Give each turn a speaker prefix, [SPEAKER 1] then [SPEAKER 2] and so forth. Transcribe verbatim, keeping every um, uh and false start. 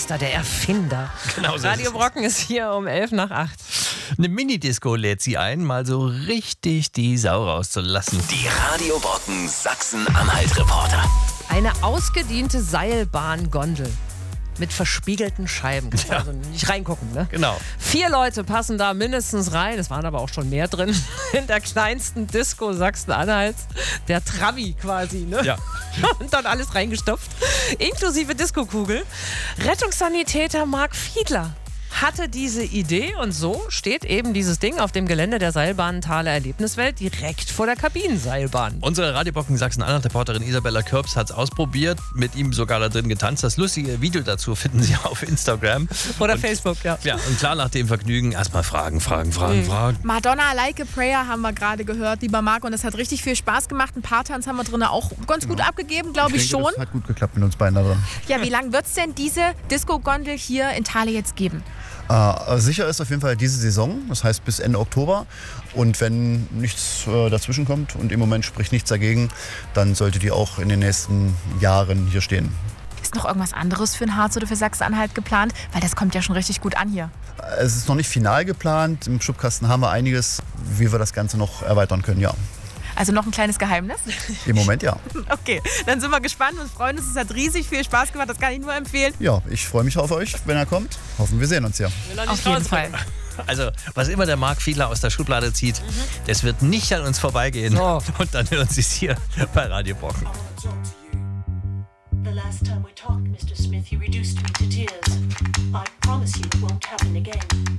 [SPEAKER 1] Meister, der Erfinder.
[SPEAKER 2] Genau so
[SPEAKER 1] Radio
[SPEAKER 2] ist es.
[SPEAKER 1] Brocken ist hier um elf nach acht.
[SPEAKER 2] Eine Minidisco lädt sie ein, mal so richtig die Sau rauszulassen.
[SPEAKER 3] Die Radio Brocken Sachsen-Anhalt-Reporter.
[SPEAKER 1] Eine ausgediente Seilbahngondel mit verspiegelten Scheiben. Kannst
[SPEAKER 2] Ja.
[SPEAKER 1] also nicht reingucken, ne?
[SPEAKER 2] Genau.
[SPEAKER 1] Vier Leute passen da mindestens rein. Es waren aber auch schon mehr drin. In der kleinsten Disco Sachsen-Anhalts. Der Trabi quasi, ne?
[SPEAKER 2] Ja.
[SPEAKER 1] Und dann alles reingestopft. Inklusive Diskokugel. Rettungssanitäter Marc Fiedler hatte diese Idee und so steht eben dieses Ding auf dem Gelände der Seilbahnenthaler Erlebniswelt direkt vor der Kabinenseilbahn.
[SPEAKER 2] Unsere Radio Brocken Sachsen-Anhalt-Reporterin Isabella Körbs hat es ausprobiert, mit ihm sogar da drin getanzt. Das lustige Video dazu finden Sie auf Instagram.
[SPEAKER 1] Oder
[SPEAKER 2] und,
[SPEAKER 1] Facebook, ja.
[SPEAKER 2] Ja, und klar nach dem Vergnügen erstmal Fragen, Fragen, Fragen,
[SPEAKER 1] Mhm.
[SPEAKER 2] Fragen.
[SPEAKER 4] Madonna Like a Prayer haben wir gerade gehört, lieber Marc. Und es hat richtig viel Spaß gemacht. Ein paar Tanz haben wir drin auch ganz gut abgegeben, glaube ich,
[SPEAKER 5] denke,
[SPEAKER 4] schon.
[SPEAKER 5] Das hat gut geklappt mit uns beiden da drin.
[SPEAKER 4] Ja, wie lange wird es denn diese Disco-Gondel hier in Thale jetzt geben?
[SPEAKER 5] Äh, sicher ist auf jeden Fall diese Saison, das heißt bis Ende Oktober. Und wenn nichts äh, dazwischen kommt und im Moment spricht nichts dagegen, dann sollte die auch in den nächsten Jahren hier stehen.
[SPEAKER 4] Ist noch irgendwas anderes für den Harz oder für Sachsen-Anhalt geplant? Weil das kommt ja schon richtig gut an hier.
[SPEAKER 5] Es ist noch nicht final geplant. Im Schubkasten haben wir einiges, wie wir das Ganze noch erweitern können, ja.
[SPEAKER 4] Also noch ein kleines Geheimnis?
[SPEAKER 5] Im Moment ja.
[SPEAKER 4] Okay, dann sind wir gespannt und freuen uns. Es hat riesig viel Spaß gemacht, das kann ich nur empfehlen.
[SPEAKER 5] Ja, ich freue mich auf euch, wenn er kommt. Hoffen wir sehen uns ja.
[SPEAKER 4] Auf jeden Fall.
[SPEAKER 2] Also, was immer der Marc Fiedler aus der Schublade zieht, das wird nicht an uns vorbeigehen.
[SPEAKER 1] So.
[SPEAKER 2] Und dann hören Sie es hier bei Radio Brocken.
[SPEAKER 6] The last time we talked, Mister Smith, you reduced me to tears. I promise you it won't happen again.